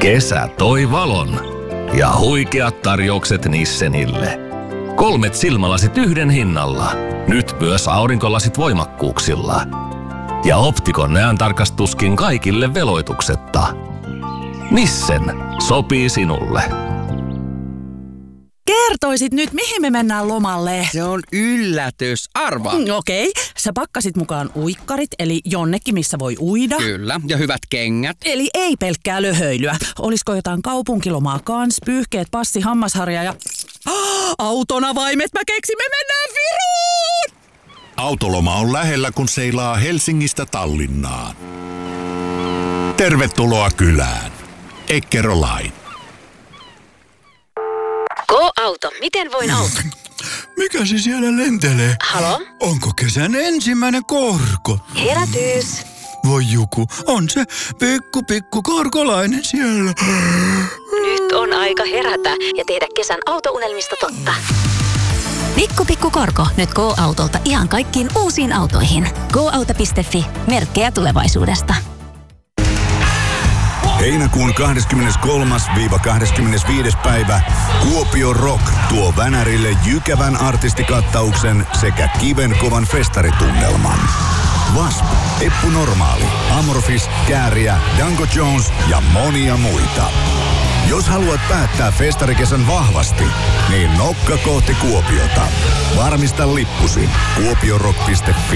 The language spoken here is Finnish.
Kesä toi valon ja huikeat tarjoukset Nissenille. 3 silmälasit yhden hinnalla. Nyt myös aurinkolasit voimakkuuksilla. Ja Optikon näöntarkastuskin kaikille veloituksetta. Nissen sopii sinulle. Kertoisit nyt, mihin me mennään lomalle? Se on yllätys. Arvaa. Okei. Sä pakkasit mukaan uikkarit, eli jonnekin, missä voi uida. Kyllä, ja hyvät kengät. Eli ei pelkkää löhöilyä. Olisiko jotain kaupunkilomaa kans, pyyhkeet, passi, hammasharja ja... autonavaimet, mä keksin, me mennään Viruun! Autoloma on lähellä, kun seilaa Helsingistä Tallinnaan. Tervetuloa kylään. Eckerö Line. Go-auto. Miten voin auttaa? Mikä se siellä lentelee? Halo? Onko kesän ensimmäinen korko? Herätys. Voi Juku, on se pikku korkolainen siellä. Nyt on aika herätä ja tehdä kesän autounelmista totta. Pikku korko nyt Go-autolta ihan kaikkiin uusiin autoihin. Go-auto.fi. Merkkejä tulevaisuudesta. Heinäkuun 23.–25. päivä Kuopio Rock tuo Vänärille jykevän artistikattauksen sekä kivenkovan festaritunnelman. Wasp, Eppu Normaali, Amorphis, Kääriä, Danko Jones ja monia muita. Jos haluat päättää festarikesän vahvasti, niin nokka kohti Kuopiota. Varmista lippusi kuopiorock.fi.